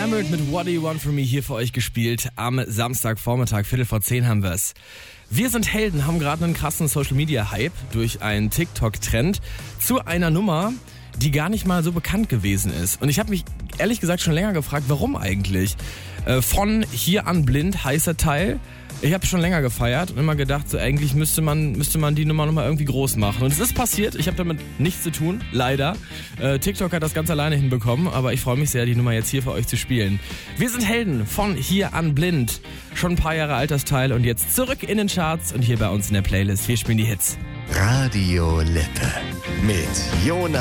Emerald mit What Do You Want From Me hier für euch gespielt. Am Samstagvormittag, 10:15 haben wir es. Wir sind Helden, haben gerade einen krassen Social-Media-Hype durch einen TikTok-Trend zu einer Nummer, die gar nicht mal so bekannt gewesen ist. Und ich habe mich ehrlich gesagt schon länger gefragt, warum eigentlich? Von Hier an blind heißt der Teil. Ich habe schon länger gefeiert und immer gedacht, so eigentlich müsste man die Nummer nochmal irgendwie groß machen. Und es ist passiert, ich habe damit nichts zu tun, leider. TikTok hat das ganz alleine hinbekommen, aber ich freue mich sehr, die Nummer jetzt hier für euch zu spielen. Wir sind Helden von Hier an blind. Schon ein paar Jahre alt das Teil und jetzt zurück in den Charts und hier bei uns in der Playlist. Wir spielen die Hits. Radio Lippe mit Jonas